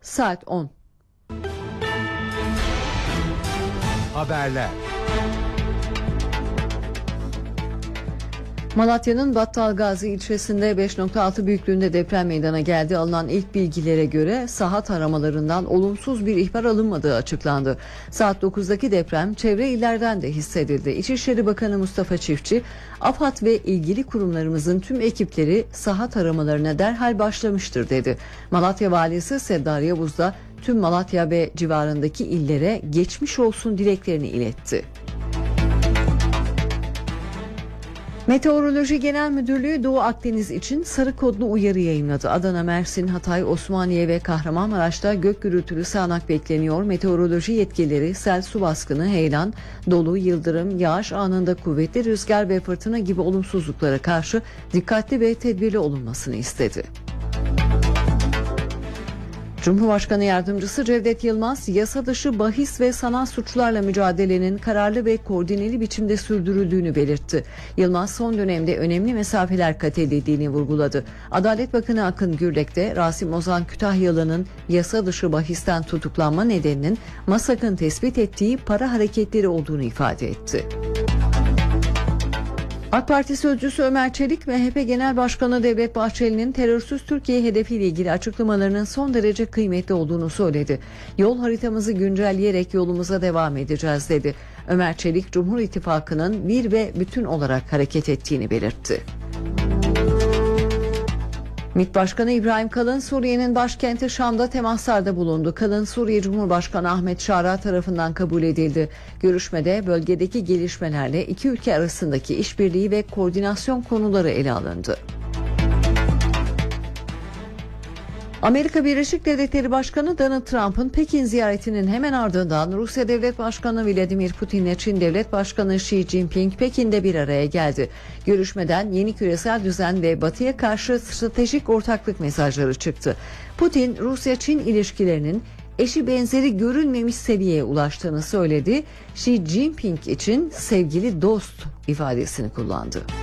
saat 10. Haberler. Malatya'nın Battalgazi ilçesinde 5.6 büyüklüğünde deprem meydana geldi. Alınan ilk bilgilere göre saha taramalarından olumsuz bir ihbar alınmadığı açıklandı. Saat 9'daki deprem çevre illerden de hissedildi. İçişleri Bakanı Mustafa Çiftçi, AFAD ve ilgili kurumlarımızın tüm ekipleri saha taramalarına derhal başlamıştır dedi. Malatya Valisi Seddar Yavuz da tüm Malatya ve civarındaki illere geçmiş olsun dileklerini iletti. Meteoroloji Genel Müdürlüğü Doğu Akdeniz için sarı kodlu uyarı yayınladı. Adana, Mersin, Hatay, Osmaniye ve Kahramanmaraş'ta gök gürültülü sağanak bekleniyor. Meteoroloji yetkilileri sel, su baskını, heyelan, dolu, yıldırım, yağış anında kuvvetli rüzgar ve fırtına gibi olumsuzluklara karşı dikkatli ve tedbirli olunmasını istedi. Cumhurbaşkanı Yardımcısı Cevdet Yılmaz, yasa dışı bahis ve sanal suçlarla mücadelenin kararlı ve koordineli biçimde sürdürüldüğünü belirtti. Yılmaz son dönemde önemli mesafeler kat edildiğini vurguladı. Adalet Bakanı Akın Gürlek de Rasim Ozan Kütahyalı'nın yasa dışı bahisten tutuklanma nedeninin MASAK'ın tespit ettiği para hareketleri olduğunu ifade etti. AK Parti sözcüsü Ömer Çelik, MHP Genel Başkanı Devlet Bahçeli'nin terörsüz Türkiye hedefiyle ilgili açıklamalarının son derece kıymetli olduğunu söyledi. Yol haritamızı güncelleyerek yolumuza devam edeceğiz dedi. Ömer Çelik, Cumhur İttifakı'nın bir ve bütün olarak hareket ettiğini belirtti. MİT Başkanı İbrahim Kalın, Suriye'nin başkenti Şam'da temaslarda bulundu. Kalın, Suriye Cumhurbaşkanı Ahmet Şara tarafından kabul edildi. Görüşmede bölgedeki gelişmelerle iki ülke arasındaki işbirliği ve koordinasyon konuları ele alındı. Amerika Birleşik Devletleri Başkanı Donald Trump'ın Pekin ziyaretinin hemen ardından Rusya Devlet Başkanı Vladimir Putin ile Çin Devlet Başkanı Xi Jinping Pekin'de bir araya geldi. Görüşmeden yeni küresel düzen ve Batı'ya karşı stratejik ortaklık mesajları çıktı. Putin, Rusya-Çin ilişkilerinin eşi benzeri görülmemiş seviyeye ulaştığını söyledi. Xi Jinping için sevgili dost ifadesini kullandı.